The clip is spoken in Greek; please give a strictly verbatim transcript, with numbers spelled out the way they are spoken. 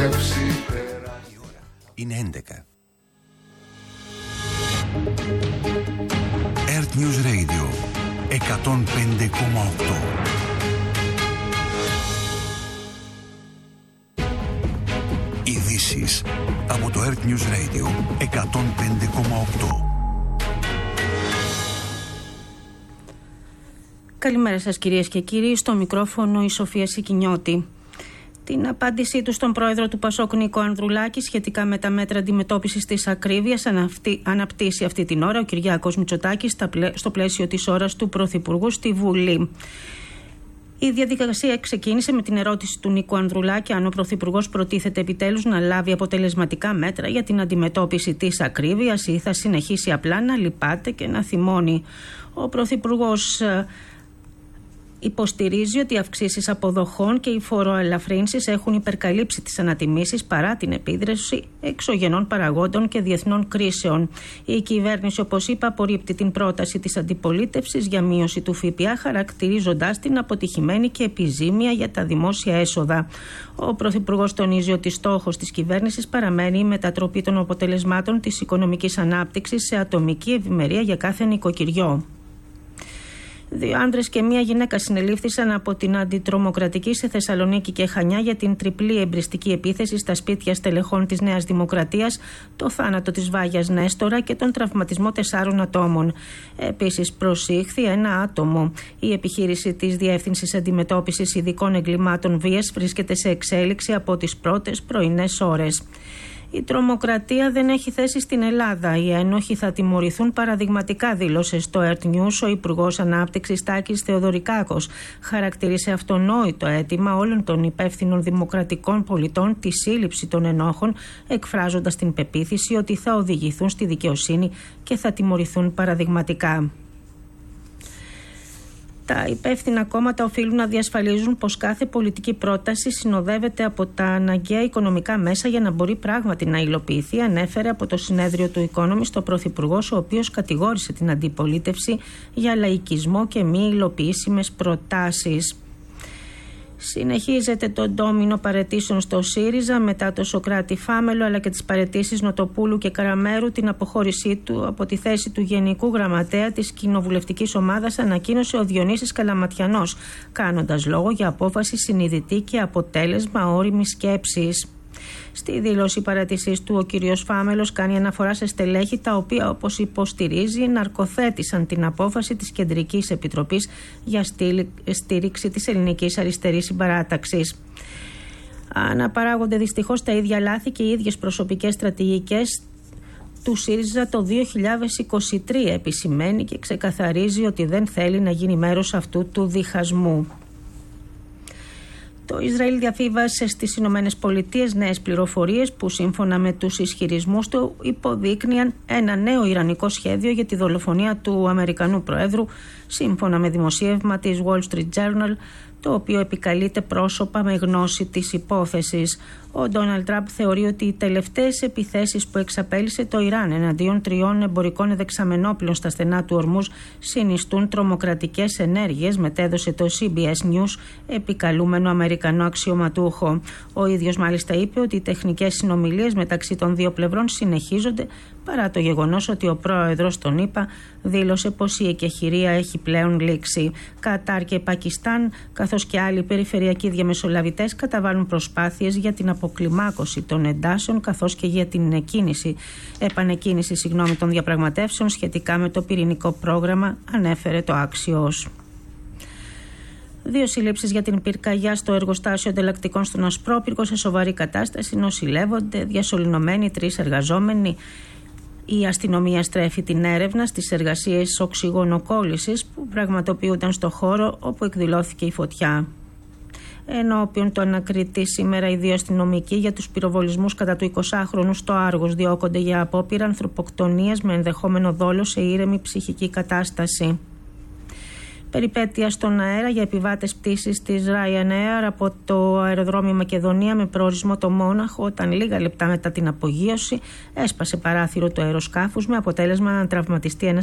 στρέψει πέρα. Είναι έντεκα. Earth News Radio εκατόν πέντε κόμμα οκτώ. Ειδήσεις από το Earth News Radio εκατόν πέντε κόμμα οκτώ. Καλημέρα σας κυρίες και κύριοι, στο μικρόφωνο η Σοφία Σικινιώτη. Την απάντησή του στον πρόεδρο του Πασόκ Νίκο Ανδρουλάκη σχετικά με τα μέτρα αντιμετώπισης της ακρίβειας αναπτύσσει αυτή την ώρα ο Κυριάκος Μητσοτάκης στο πλαίσιο της ώρας του Πρωθυπουργού στη Βουλή. Η διαδικασία ξεκίνησε με την ερώτηση του Νίκου Ανδρουλάκη αν ο Πρωθυπουργός προτίθεται επιτέλους να λάβει αποτελεσματικά μέτρα για την αντιμετώπιση της ακρίβειας ή θα συνεχίσει απλά να λυπάται και να θυμώνει. Ο Πρωθυπουργός υποστηρίζει ότι οι αυξήσεις αποδοχών και οι φοροελαφρύνσεις έχουν υπερκαλύψει τις ανατιμήσεις παρά την επίδραση εξωγενών παραγόντων και διεθνών κρίσεων. Η κυβέρνηση, όπως είπα, απορρίπτει την πρόταση της αντιπολίτευσης για μείωση του ΦΠΑ, χαρακτηρίζοντας την αποτυχημένη και επιζήμια για τα δημόσια έσοδα. Ο Πρωθυπουργός τονίζει ότι στόχος της κυβέρνησης παραμένει η μετατροπή των αποτελεσμάτων της οικονομικής ανάπτυξης σε ατομική ευημερία για κάθε νοικοκυριό. Δύο άντρες και μία γυναίκα συνελήφθησαν από την αντιτρομοκρατική σε Θεσσαλονίκη και Χανιά για την τριπλή εμπριστική επίθεση στα σπίτια στελεχών της Νέας Δημοκρατίας, το θάνατο της Βάγιας Νέστορα και τον τραυματισμό τεσσάρων ατόμων. Επίσης προσήχθη ένα άτομο. Η επιχείρηση της Διεύθυνσης Αντιμετώπισης Ειδικών Εγκλημάτων Βίας βρίσκεται σε εξέλιξη από τις πρώτες πρωινές ώρες. Η τρομοκρατία δεν έχει θέση στην Ελλάδα. Οι ένοχοι θα τιμωρηθούν παραδειγματικά, δήλωσε στο Earth News ο Υπουργός Ανάπτυξης Τάκης Θεοδωρικάκος. Χαρακτήρισε αυτονόητο αίτημα όλων των υπεύθυνων δημοκρατικών πολιτών τη σύλληψη των ενόχων, εκφράζοντας την πεποίθηση ότι θα οδηγηθούν στη δικαιοσύνη και θα τιμωρηθούν παραδειγματικά. Τα υπεύθυνα κόμματα οφείλουν να διασφαλίζουν πως κάθε πολιτική πρόταση συνοδεύεται από τα αναγκαία οικονομικά μέσα για να μπορεί πράγματι να υλοποιηθεί, ανέφερε από το συνέδριο του Economist ο Πρωθυπουργός, ο οποίος κατηγόρησε την αντιπολίτευση για λαϊκισμό και μη υλοποιήσιμες προτάσεις. Συνεχίζεται το ντόμινο παραιτήσεων στο ΣΥΡΙΖΑ μετά το Σωκράτη Φάμελο αλλά και τις παραιτήσεις Νοτοπούλου και Καραμέρου. Την αποχώρησή του από τη θέση του Γενικού Γραμματέα της κοινοβουλευτικής ομάδας ανακοίνωσε ο Διονύσης Καλαματιανός, κάνοντας λόγο για απόφαση συνειδητή και αποτέλεσμα όριμης σκέψης. Στη δήλωση παρατησής του, ο κ. Φάμελος κάνει αναφορά σε στελέχη τα οποία, όπως υποστηρίζει, ναρκοθέτησαν την απόφαση της Κεντρικής Επιτροπής για στήριξη της ελληνικής αριστερής συμπαράταξης. Αναπαράγονται δυστυχώς τα ίδια λάθη και οι ίδιες προσωπικές στρατηγικές του ΣΥΡΙΖΑ το δύο χιλιάδες είκοσι τρία, επισημαίνει και ξεκαθαρίζει ότι δεν θέλει να γίνει μέρος αυτού του διχασμού. Το Ισραήλ διαφύβασε στις Ηνωμένες Πολιτείες νέες πληροφορίες που σύμφωνα με τους ισχυρισμούς του υποδείκνυαν ένα νέο ιρανικό σχέδιο για τη δολοφονία του Αμερικανού Προέδρου, σύμφωνα με δημοσίευμα της Wall Street Journal, το οποίο επικαλείται πρόσωπα με γνώση της υπόθεσης. Ο Ντόναλντ Τραμπ θεωρεί ότι οι τελευταίες επιθέσεις που εξαπέλυσε το Ιράν εναντίον τριών εμπορικών δεξαμενόπλων στα στενά του Ορμούζ συνιστούν τρομοκρατικές ενέργειες, μετέδωσε το σι μπι ες News επικαλούμενο Αμερικανό αξιωματούχο. Ο ίδιος μάλιστα είπε ότι οι τεχνικές συνομιλίες μεταξύ των δύο πλευρών συνεχίζονται παρά το γεγονός ότι ο πρόεδρος των ΗΠΑ δήλωσε πως η εκεχηρία έχει πλέον λήξει. Κατάρ και Πακιστάν, καθώς και άλλοι περιφερειακοί διαμεσολαβητές, καταβάλουν προσπάθειες για την αποκλιμάκωση των εντάσεων καθώς και για την εκκίνηση, επανεκκίνηση συγγνώμη, των διαπραγματεύσεων σχετικά με το πυρηνικό πρόγραμμα, ανέφερε το Axios. Δύο συλλήψεις για την πυρκαγιά στο εργοστάσιο ανταλλακτικών στον Ασπρόπυργο σε σοβαρή κατάσταση, νοσηλεύονται διασωληνωμένοι τρεις εργαζόμενοι. Η αστυνομία στρέφει την έρευνα στις εργασίες οξυγονοκόλλησης που πραγματοποιούνταν στο χώρο όπου εκδηλώθηκε η φωτιά. Ενώπιον του ανακριτή σήμερα, οι δύο αστυνομικοί για τους πυροβολισμούς κατά του εικοσάχρονου στο Άργος διώκονται για απόπειρα ανθρωποκτονίας με ενδεχόμενο δόλο σε ήρεμη ψυχική κατάσταση. Περιπέτεια στον αέρα για επιβάτες πτήσης της Ryanair από το αεροδρόμιο Μακεδονία με προορισμό το Μόναχο, όταν λίγα λεπτά μετά την απογείωση έσπασε παράθυρο του αεροσκάφους με αποτέλεσμα να τραυματιστεί ένας